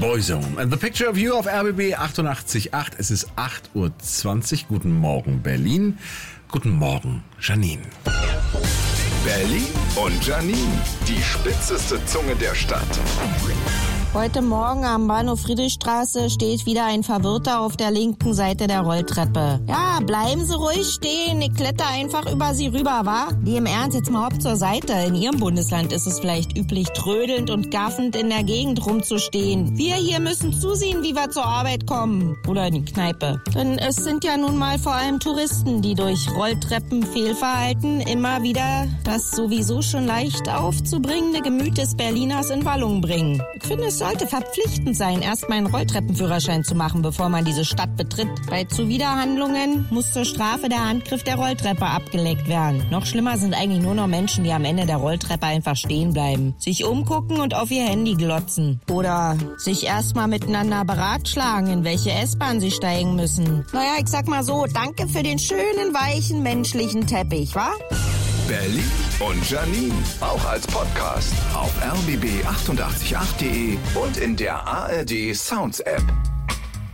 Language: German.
Boyzone and the Picture of You auf RBB 88.8. Es ist 8:20 Uhr. Guten Morgen, Berlin. Guten Morgen, Janine. Berlin und Janine, die spitzeste Zunge der Stadt. Heute Morgen am Bahnhof Friedrichstraße steht wieder ein Verwirrter auf der linken Seite der Rolltreppe. Ja, bleiben Sie ruhig stehen, ich kletter einfach über Sie rüber, wa? Nee, im Ernst, jetzt mal hopp zur Seite. In Ihrem Bundesland ist es vielleicht üblich, trödelnd und gaffend in der Gegend rumzustehen. Wir hier müssen zusehen, wie wir zur Arbeit kommen. Oder in die Kneipe. Denn es sind ja nun mal vor allem Touristen, die durch Rolltreppenfehlverhalten immer wieder das sowieso schon leicht aufzubringende Gemüt des Berliners in Wallung bringen. Ich finde, es sollte verpflichtend sein, erstmal einen Rolltreppenführerschein zu machen, bevor man diese Stadt betritt. Bei Zuwiderhandlungen muss zur Strafe der Handgriff der Rolltreppe abgeleckt werden. Noch schlimmer sind eigentlich nur noch Menschen, die am Ende der Rolltreppe einfach stehen bleiben, sich umgucken und auf ihr Handy glotzen. Oder sich erstmal miteinander beratschlagen, in welche S-Bahn sie steigen müssen. Naja, ich sag mal so, danke für den schönen, weichen, menschlichen Teppich, wa? Berlin und Janine, auch als Podcast auf rbb888.de und in der ARD Sounds App.